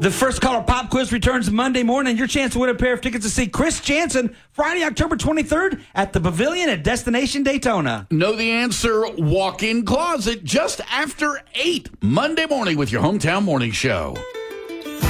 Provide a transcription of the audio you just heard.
The First Caller Pop Quiz returns Monday morning. Your chance to win a pair of tickets to see Chris Janson Friday, October 23rd at the Pavilion at Destination Daytona. Know the answer, walk-in closet just after 8 Monday morning with your Hometown Morning Show.